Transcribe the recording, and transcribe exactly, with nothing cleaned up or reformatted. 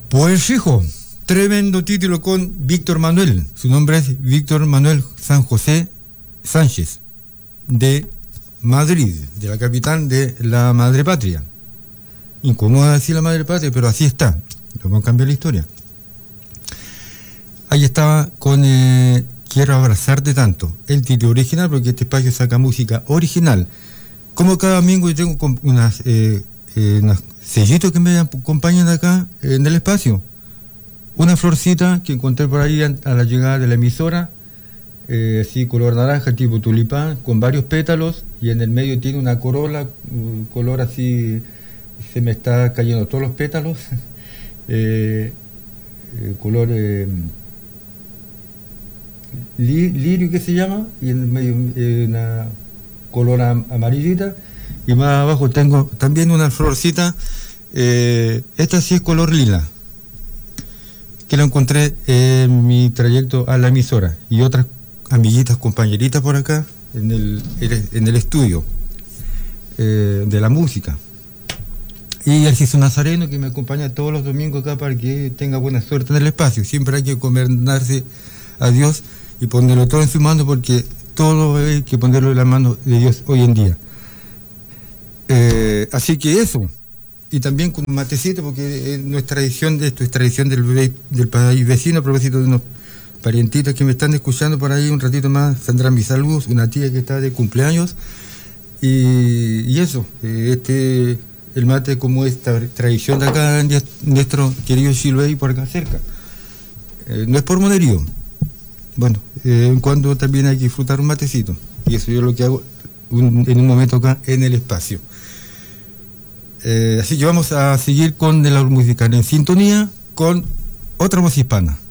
Pues hijo, tremendo título con Víctor Manuel. Su nombre es Víctor Manuel San José Sánchez, de Madrid, de la capital de la madre patria. Incomoda decir la madre patria, pero así está. Vamos a cambiar la historia. Ahí estaba con eh, Quiero abrazarte tanto, el título original, porque este espacio saca música original. Como cada domingo yo tengo unas, eh, eh, unos sellitos que me acompañan acá eh, en el espacio. Una florcita que encontré por ahí a, a la llegada de la emisora, eh, así color naranja, tipo tulipán, con varios pétalos, y en el medio tiene una corola, un color así, se me está cayendo todos los pétalos, eh, eh, color eh, li, lirio que se llama, y en el medio eh, una color am, amarillita, y más abajo tengo también una florcita, eh, esta sí es color lila, que lo encontré en mi trayecto a la emisora, y otras amiguitas, compañeritas por acá, en el, en el estudio eh, de la música. Y el Jesús Nazareno, que me acompaña todos los domingos acá para que tenga buena suerte en el espacio. Siempre hay que encomendarse a Dios y ponerlo todo en su mano, porque todo hay que ponerlo en la mano de Dios hoy en día. Eh, así que eso. Y también con un matecito, porque es nuestra tradición de esto, es tradición del, del país vecino, a propósito de unos parientitos que me están escuchando por ahí un ratito más, tendrán mis saludos, una tía que está de cumpleaños, y, y eso, este, el mate como esta tradición de acá, en nuestro querido Chiloé, por acá cerca. Eh, no es por monerío, bueno, eh, en cuando también hay que disfrutar un matecito, y eso yo lo que hago un, en un momento acá en el espacio. Eh, así que vamos a seguir con la música en sintonía con otra voz hispana.